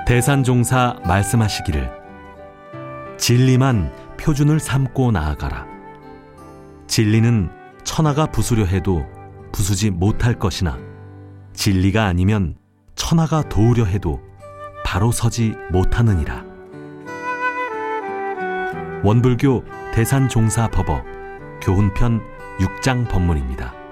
대산종사 말씀하시기를 진리만 표준을 삼고 나아가라. 진리는 천하가 부수려 해도 부수지 못할 것이나 진리가 아니면 천하가 도우려 해도 바로 서지 못하느니라. 원불교 대산종사법어 교훈편 6장 법문입니다.